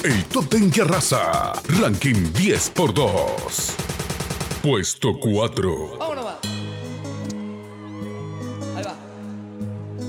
El top 10 que arrasa. Ranking 10 por 2. Puesto 4.